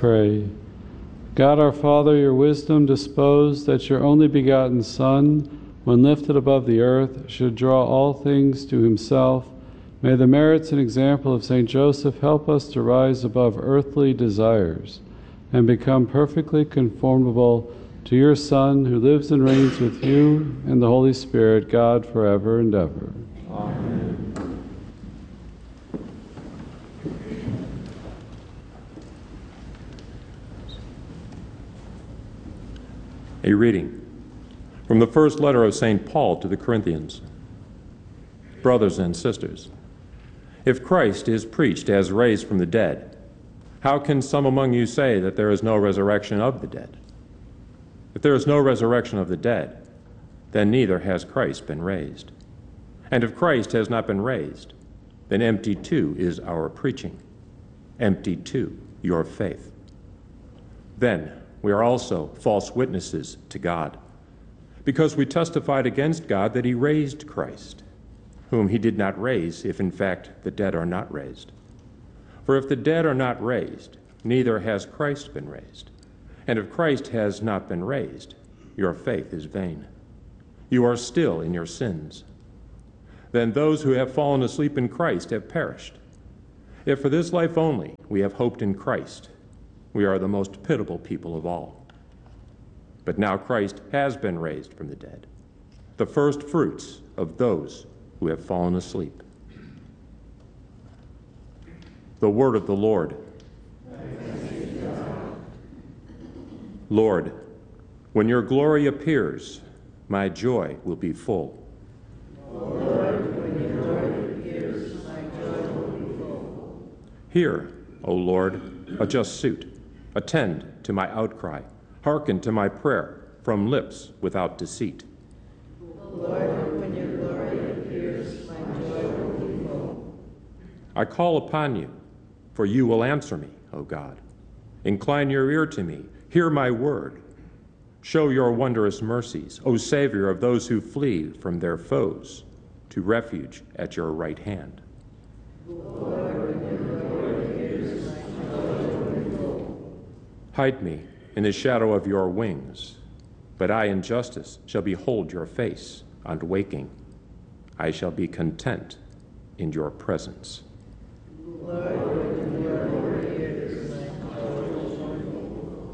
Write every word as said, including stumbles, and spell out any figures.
pray. God our Father, your wisdom disposed that your only begotten Son, when lifted above the earth, should draw all things to himself. May the merits and example of Saint Joseph help us to rise above earthly desires and become perfectly conformable to your Son, who lives and reigns with you and the Holy Spirit, God, forever and ever. Amen. A reading from the first letter of Saint Paul to the Corinthians. Brothers and sisters, if Christ is preached as raised from the dead, how can some among you say that there is no resurrection of the dead? If there is no resurrection of the dead, then neither has Christ been raised. And if Christ has not been raised, then empty too is our preaching, empty too your faith. Then we are also false witnesses to God, because we testified against God that he raised Christ, whom he did not raise, if in fact the dead are not raised. For if the dead are not raised, neither has Christ been raised. And if Christ has not been raised, your faith is vain. You are still in your sins. Then those who have fallen asleep in Christ have perished. If for this life only we have hoped in Christ, we are the most pitiable people of all. But now Christ has been raised from the dead, the first fruits of those who have fallen asleep. The word of the Lord. Lord, when your glory appears, my joy will be full. Lord, when your glory appears, my joy will be full. Hear, O Lord, a just suit. Attend to my outcry. Hearken to my prayer from lips without deceit. Lord, when your glory appears, my joy will be full. I call upon you, for you will answer me, O God. Incline your ear to me. Hear my word. Show your wondrous mercies, O Savior of those who flee from their foes, to refuge at your right hand. Lord, when your glory appears, my joy will be full. Hide me in the shadow of your wings, but I in justice shall behold your face on waking. I shall be content in your presence. Lord, when